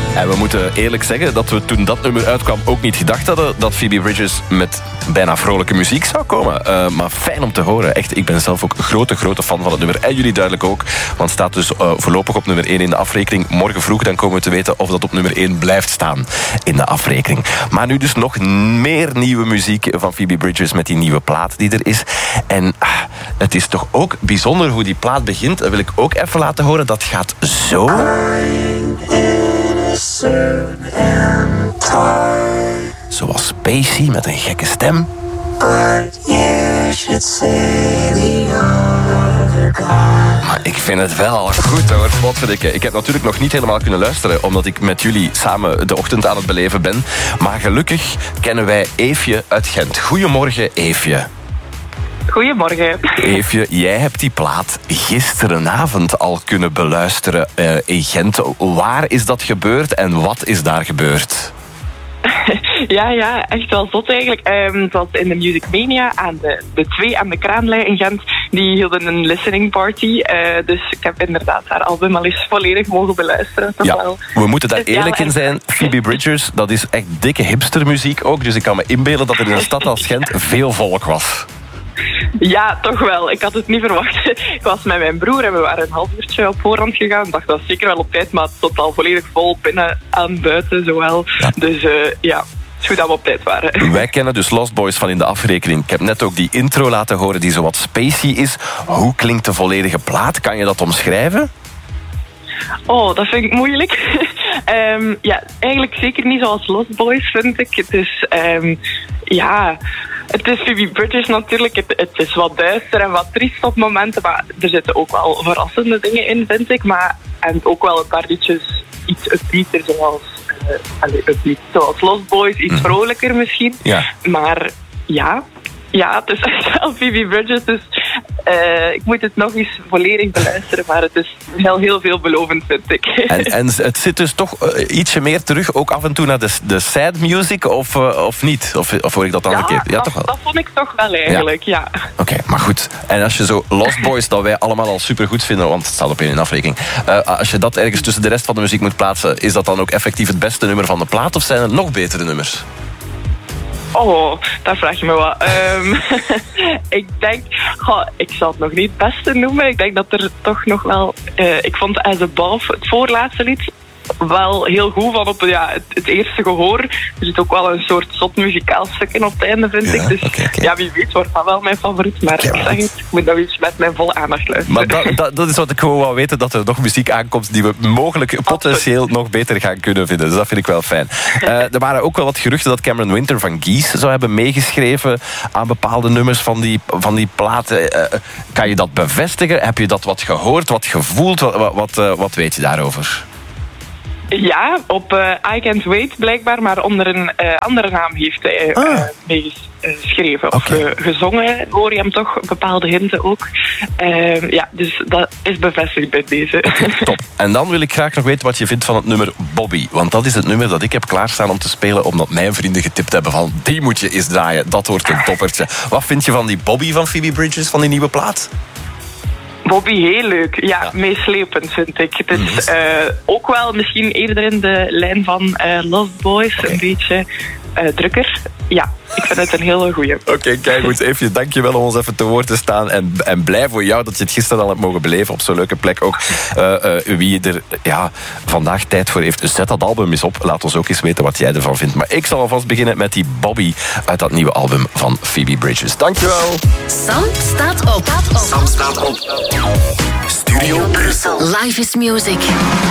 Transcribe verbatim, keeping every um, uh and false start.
En we moeten eerlijk zeggen dat we toen dat nummer uitkwam ook niet gedacht hadden dat Phoebe Bridgers met bijna vrolijke muziek zou komen. Uh, maar fijn om te horen. Echt, ik ben zelf ook een grote, grote fan van het nummer. En jullie duidelijk ook. Want het staat dus uh, voorlopig op nummer één in de afrekening. Morgen vroeg dan komen we te weten of dat op nummer één blijft staan in de afrekening. Maar nu dus nog meer nieuwe muziek van Phoebe Bridgers met die nieuwe plaat die er is. En uh, het is toch ook bijzonder hoe die plaat begint. Dat wil ik ook even laten horen. Dat gaat zo. Zoals Spacey met een gekke stem. Maar ik vind het wel goed hoor, potverdikke. Ik heb natuurlijk nog niet helemaal kunnen luisteren, omdat ik met jullie samen de ochtend aan het beleven ben. Maar gelukkig kennen wij Eefje uit Gent. Goedemorgen, Eefje. Goedemorgen. Eefje, jij hebt die plaat gisterenavond al kunnen beluisteren uh, in Gent. Waar is dat gebeurd en wat is daar gebeurd? Ja, ja, echt wel zot eigenlijk. Um, het was in de Music Mania aan de, de twee aan de Kraanlei in Gent. Die hielden een listening party. Uh, dus ik heb inderdaad haar album al eens volledig mogen beluisteren. Ja, wel. We moeten daar eerlijk in zijn. Phoebe Bridgers, dat is echt dikke hipstermuziek ook. Dus ik kan me inbeelden dat er in een stad als Gent veel volk was. Ja, toch wel. Ik had het niet verwacht. Ik was met mijn broer en we waren een half uurtje op voorhand gegaan. Ik dacht, dat is zeker wel op tijd, maar het stond al volledig vol binnen en buiten zowel. Ja. Dus uh, ja, het is goed dat we op tijd waren. Wij kennen dus Lost Boys van in de afrekening. Ik heb net ook die intro laten horen die zo wat spacey is. Hoe klinkt de volledige plaat? Kan je dat omschrijven? Oh, dat vind ik moeilijk. um, ja, eigenlijk zeker niet zoals Lost Boys, vind ik. Het is, um, ja... Het is Phoebe Bridgers natuurlijk. Het, het is wat duister en wat triest op momenten. Maar er zitten ook wel verrassende dingen in, vind ik. Maar, en ook wel een paar liedjes iets upbeater, zoals, uh, allez, upbeat, zoals Lost Boys. Iets mm. vrolijker misschien. Ja. Maar ja... Ja, het is echt wel Phoebe Bridgers. Dus uh, ik moet het nog eens volledig beluisteren. Maar het is heel, heel veelbelovend, vind ik. En, en het zit dus toch uh, ietsje meer terug, ook af en toe naar de, de sad music, of, uh, of niet? Of, of hoor ik dat dan ja, verkeerd? Ja, dat, toch wel. dat vond ik toch wel eigenlijk, ja. ja. Oké, okay, maar goed. En als je zo Lost Boys, dat wij allemaal al supergoed vinden, want het staat op één in afrekening. Uh, als je dat ergens tussen de rest van de muziek moet plaatsen, is dat dan ook effectief het beste nummer van de plaat? Of zijn er nog betere nummers? Oh, daar vraag je me wat. Um, ik denk, goh, ik zal het nog niet het beste noemen. Ik denk dat er toch nog wel... Uh, ik vond As Above, het voorlaatste lied, wel heel goed van op ja, het, het eerste gehoor. Er zit ook wel een soort zot muzikaal stuk in op het einde, vind ja, ik. Dus okay, okay. ja, wie weet wordt dat wel mijn favoriet. Maar ja, ik zeg het, ik moet dat iets met mijn volle aandacht luisteren. Maar dat, dat, dat is wat ik gewoon wou weten, dat er nog muziek aankomt die we mogelijk potentieel nog beter gaan kunnen vinden. Dus dat vind ik wel fijn. Uh, er waren ook wel wat geruchten dat Cameron Winter van Geese zou hebben meegeschreven aan bepaalde nummers van die, van die platen. Uh, kan je dat bevestigen? Heb je dat wat gehoord, wat gevoeld? Wat, wat, uh, wat weet je daarover? Ja, op uh, I Can't Wait blijkbaar, maar onder een uh, andere naam heeft hij uh, ah. meegeschreven. Of okay. uh, gezongen, hoor je hem toch, bepaalde hinten ook. Uh, ja, dus dat is bevestigd bij deze. Okay, top. En dan wil ik graag nog weten wat je vindt van het nummer Bobby. Want dat is het nummer dat ik heb klaarstaan om te spelen, omdat mijn vrienden getipt hebben van die moet je eens draaien, dat wordt een toppertje. Wat vind je van die Bobby van Phoebe Bridgers, van die nieuwe plaat? Bobby, heel leuk. Ja, ja. Meeslepend vind ik. Het is uh, ook wel misschien eerder in de lijn van uh, Lost Boys. Okay. Een beetje uh, drukker. Ja, ik vind het een hele goeie. Oké, okay, kijk goed. Eefje, dank je wel om ons even te woord te staan. En, en blij voor jou dat je het gisteren al hebt mogen beleven op zo'n leuke plek ook. Uh, uh, wie er ja, vandaag tijd voor heeft, zet dat album eens op. Laat ons ook eens weten wat jij ervan vindt. Maar ik zal alvast beginnen met die Bobby uit dat nieuwe album van Phoebe Bridgers. Dankjewel. Sam staat op. Sam staat op. Studio Brussel. Life is music.